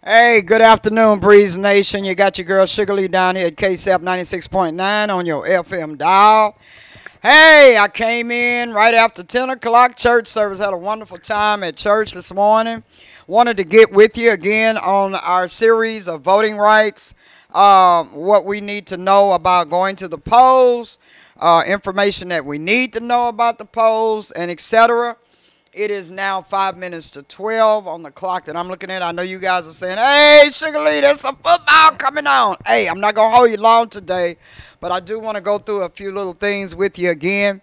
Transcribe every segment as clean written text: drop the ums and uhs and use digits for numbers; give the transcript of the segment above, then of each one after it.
Hey, good afternoon, Breeze Nation. You got your girl Sugar Lee down here at KSAP 96.9 on your FM dial. Hey, I came in right after 10 o'clock church service. Had a wonderful time at church this morning. Wanted to get with you again on our series of voting rights, what we need to know about going to the polls, information that we need to know about the polls, and etc. It is now 5 minutes to 12 on the clock that I'm looking at. I know you guys are saying, hey, Sugar Lee, there's some football coming on. Hey, I'm not going to hold you long today, but I do want to go through a few little things with you again.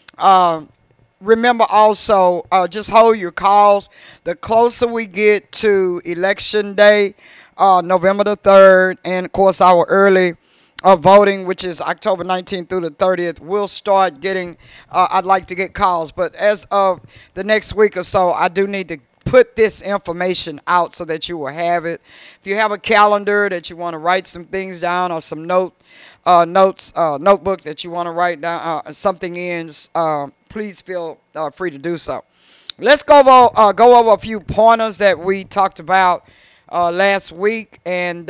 Remember also, just hold your calls. The closer we get to Election Day, November the 3rd, and, of course, our early voting, which is October 19th through the 30th, we'll start getting, I'd like to get calls. But as of the next week or so, I do need to put this information out so that you will have it. If you have a calendar that you want to write some things down or some notebook that you want to write down something in, please feel free to do so. Let's go over a few pointers that we talked about last week, and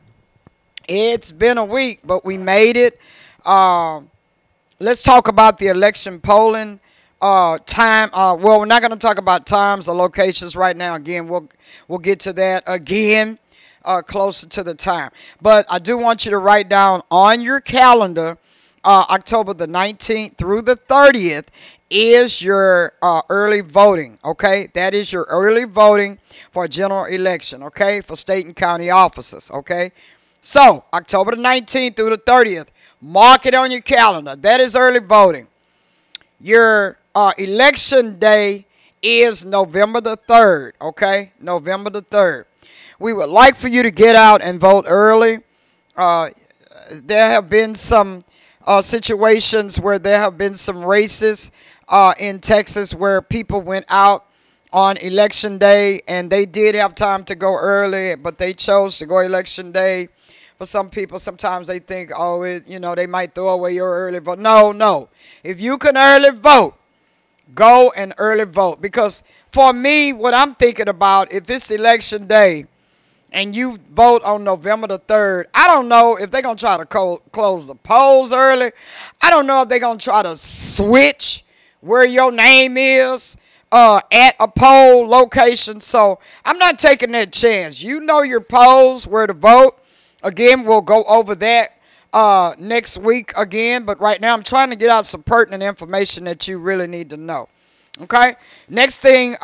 it's been a week, but we made it. Let's talk about the election polling time. Well, we're not going to talk about times or locations right now. Again, we'll get to that again closer to the time. But I do want you to write down on your calendar October the 19th through the 30th is your early voting, okay? That is your early voting for a general election, okay, for state and county offices, okay? So, October the 19th through the 30th, mark it on your calendar. That is early voting. Your election day is November the 3rd, okay? November the 3rd. We would like for you to get out and vote early. There have been some situations where there have been some races in Texas where people went out on election day and they did have time to go early, but they chose to go election day. For some people, sometimes they think, they might throw away your early vote. No. If you can early vote, go and early vote. Because for me, what I'm thinking about, if it's election day and you vote on November the 3rd, I don't know if they're going to try to close the polls early. I don't know if they're going to try to switch where your name is at a poll location. So I'm not taking that chance. You know your polls, where to vote. Again, we'll go over that next week again. But right now, I'm trying to get out some pertinent information that you really need to know. Okay? Next thing,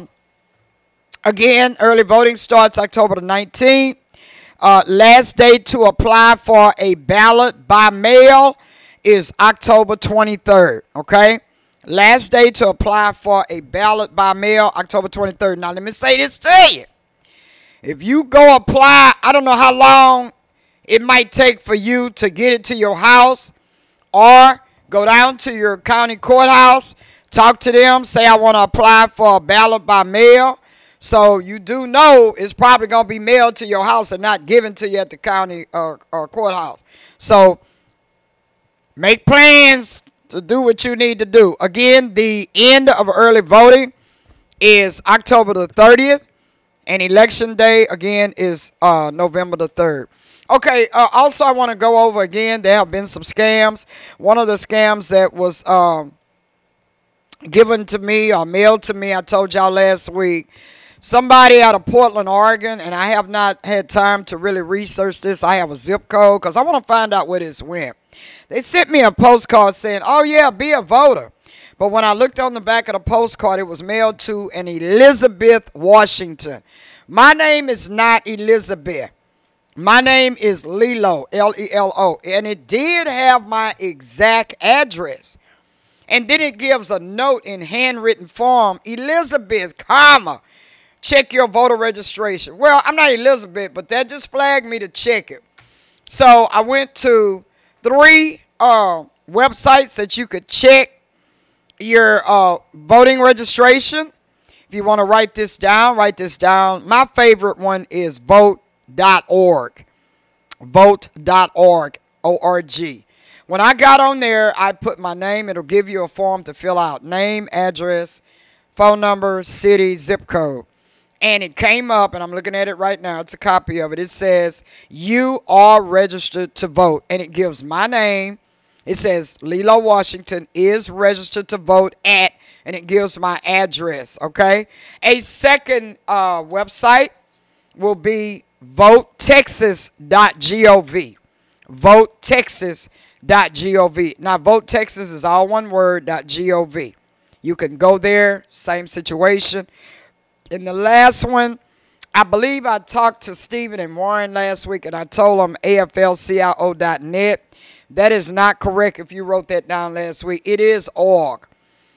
again, early voting starts October the 19th. Last day to apply for a ballot by mail is October 23rd. Okay? Last day to apply for a ballot by mail, October 23rd. Now, let me say this to you. If you go apply, I don't know how long it might take for you to get it to your house, or go down to your county courthouse, talk to them, say I want to apply for a ballot by mail. So you do know it's probably going to be mailed to your house and not given to you at the county courthouse. So make plans to do what you need to do. Again, the end of early voting is October the 30th. And election day, again, is November the 3rd. Okay, also I want to go over again, there have been some scams. One of the scams that was given to me or mailed to me, I told y'all last week, somebody out of Portland, Oregon, and I have not had time to really research this. I have a zip code because I want to find out where this went. They sent me a postcard saying, oh, yeah, be a voter. But when I looked on the back of the postcard, it was mailed to an Elizabeth, Washington. My name is not Elizabeth. My name is Lelo, L-E-L-O. And it did have my exact address. And then it gives a note in handwritten form, Elizabeth, comma, check your voter registration. Well, I'm not Elizabeth, but that just flagged me to check it. So I went to 3 websites that you could check your voting registration. If you want to write this down, write this down. My favorite one is vote.org. Vote.org. O-R-G. When I got on there, I put my name. It'll give you a form to fill out. Name, address, phone number, city, zip code. And it came up, and I'm looking at it right now. It's a copy of it. It says, you are registered to vote. And it gives my name. It says, Lilo Washington is registered to vote at, and it gives my address, okay? A second website will be votetexas.gov. Votetexas.gov. Now, Vote Texas is all one word, .gov. You can go there, same situation. In the last one, I believe I talked to Stephen and Warren last week, and I told them aflcio.net. That is not correct if you wrote that down last week. It is org.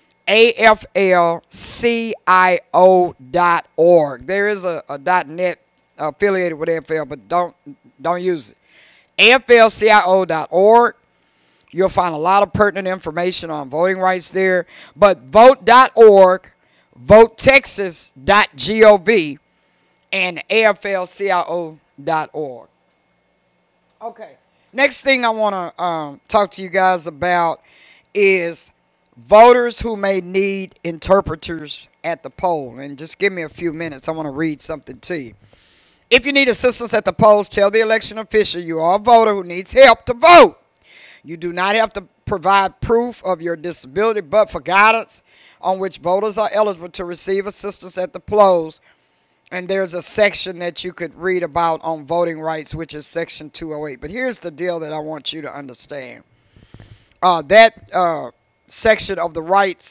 aflcio.org. There is a .net affiliated with AFL, but don't use it. aflcio.org. You'll find a lot of pertinent information on voting rights there. But vote.org, votetexas.gov, and aflcio.org. Okay. Next thing I want to talk to you guys about is voters who may need interpreters at the poll. And just give me a few minutes. I want to read something to you. If you need assistance at the polls, tell the election official you are a voter who needs help to vote. You do not have to provide proof of your disability, but for guidance on which voters are eligible to receive assistance at the polls. And there's a section that you could read about on voting rights, which is section 208. But here's the deal that I want you to understand. That section of the Rights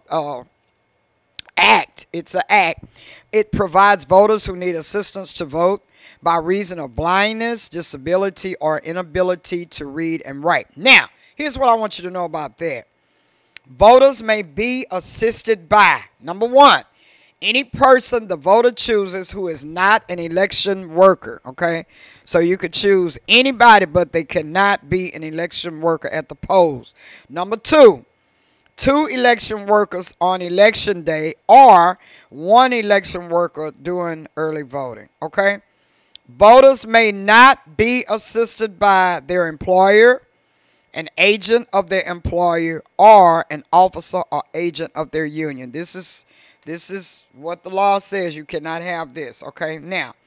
Act, it's an act. It provides voters who need assistance to vote by reason of blindness, disability, or inability to read and write. Now, here's what I want you to know about that. Voters may be assisted by, number one, any person the voter chooses who is not an election worker, okay? So you could choose anybody, but they cannot be an election worker at the polls. Number two, 2 election workers on election day or 1 election worker doing early voting, okay? Voters may not be assisted by their employer, an agent of their employer, or an officer or agent of their union. This is what the law says. You cannot have this, okay? Now,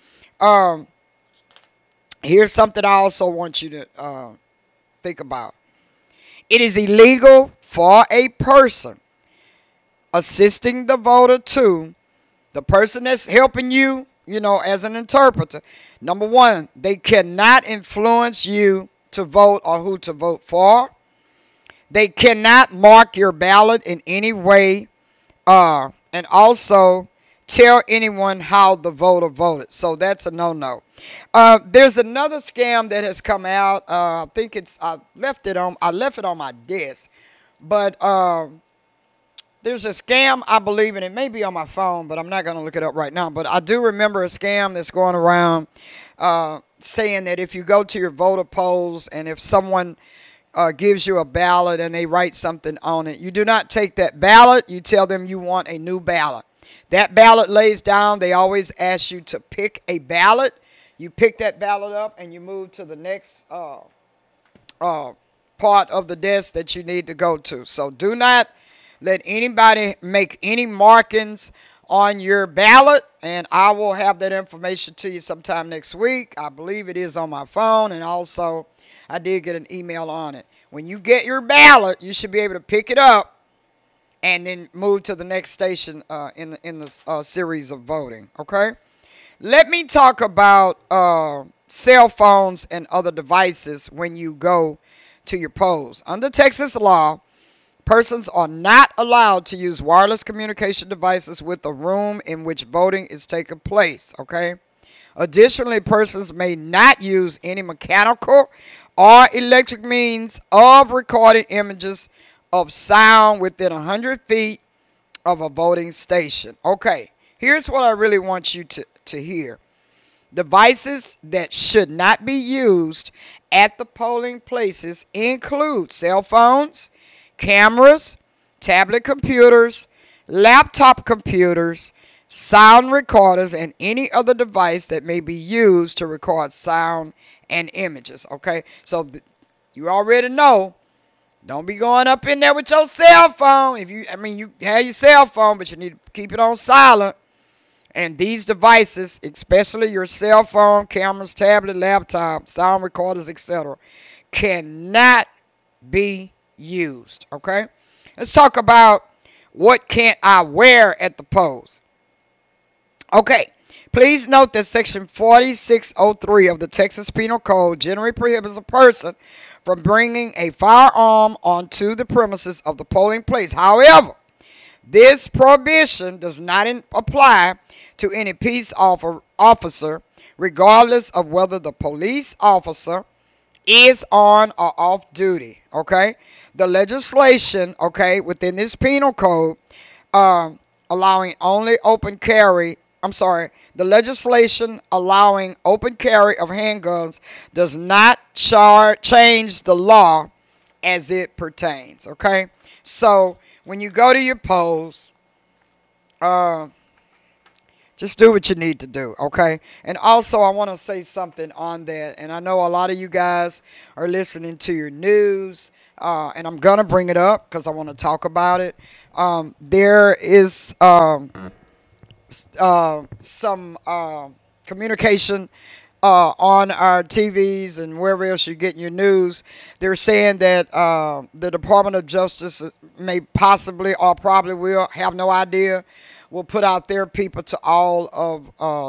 here's something I also want you to think about. It is illegal for a person assisting the voter to, the person that's helping you, as an interpreter. Number one, they cannot influence you to vote or who to vote for. They cannot mark your ballot in any way, and also tell anyone how the voter voted. So that's a no-no. There's another scam that has come out. I think I left it on my desk, but there's a scam, I believe, and it may be on my phone, but I'm not going to look it up right now. But I do remember a scam that's going around saying that if you go to your voter polls and if someone gives you a ballot and they write something on it, you do not take that ballot. You tell them you want a new ballot. That ballot lays down. They always ask you to pick a ballot. You pick that ballot up and you move to the next part of the desk that you need to go to. So do not let anybody make any markings on your ballot, and I will have that information to you sometime next week. I believe it is on my phone, and also I did get an email on it. When you get your ballot, you should be able to pick it up and then move to the next station in the series of voting, okay? Let me talk about cell phones and other devices when you go to your polls. Under Texas law, persons are not allowed to use wireless communication devices with the room in which voting is taking place, okay? Additionally, persons may not use any mechanical or electric means of recording images of sound within 100 feet of a voting station. Okay, here's what I really want you to hear. Devices that should not be used at the polling places include cell phones, cameras, tablet computers, laptop computers, sound recorders, and any other device that may be used to record sound and images. Okay, so you already know, don't be going up in there with your cell phone. You have your cell phone, but you need to keep it on silent. And these devices, especially your cell phone, cameras, tablet, laptop, sound recorders, etc., cannot be used. Okay? Let's talk about what can't I wear at the polls. Okay. Please note that Section 4603 of the Texas Penal Code generally prohibits a person from bringing a firearm onto the premises of the polling place. However, this prohibition does not apply to any peace officer, regardless of whether the police officer is on or off duty. Okay, the legislation, okay, within this penal code, allowing only open carry. I'm sorry. The legislation allowing open carry of handguns does not change the law as it pertains. Okay, so when you go to your polls, just do what you need to do, okay? And also, I want to say something on that. And I know a lot of you guys are listening to your news, and I'm going to bring it up because I want to talk about it. There is some communication on our TVs and wherever else you're getting your news. They're saying that the Department of Justice may possibly or probably will, have no idea, will put out their people to all of